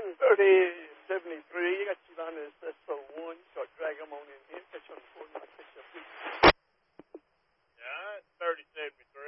3073. You got you on this SO1. You start drag them on in here. Catch you on the 4 not catch you up. Yeah, 3073.